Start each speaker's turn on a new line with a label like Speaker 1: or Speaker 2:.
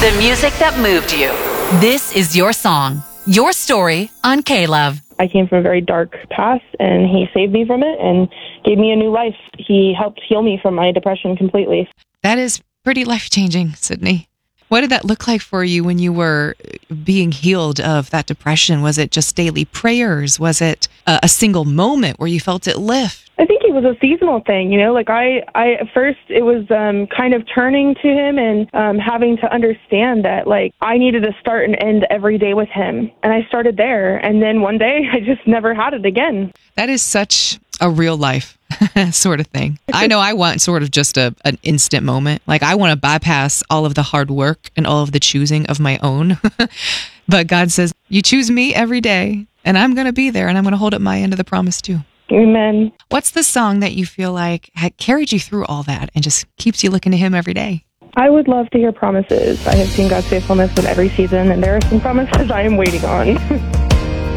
Speaker 1: The music that moved you. This is your song, your story on K-Love.
Speaker 2: I came from a very dark past, and he saved me from it and gave me a new life. He helped heal me from my depression completely.
Speaker 3: That is pretty life-changing, Sydney. What did that look like for you when you were being healed of that depression? Was it just daily prayers? Was it a single moment where you felt it lift?
Speaker 2: I think it was a seasonal thing, like I at first it was kind of turning to him and having to understand that like I needed to start and end every day with him. And I started there. And then one day I just never had it again.
Speaker 3: That is such a real life sort of thing. I know I want sort of just an instant moment. Like I want to bypass all of the hard work and all of the choosing of my own. But God says, you choose me every day and I'm going to be there and I'm going to hold up my end of the promise too.
Speaker 2: Amen.
Speaker 3: What's the song that you feel like had carried you through all that and just keeps you looking to him every day?
Speaker 2: I would love to hear Promises. I have seen God's faithfulness in every season, and there are some promises I am waiting on.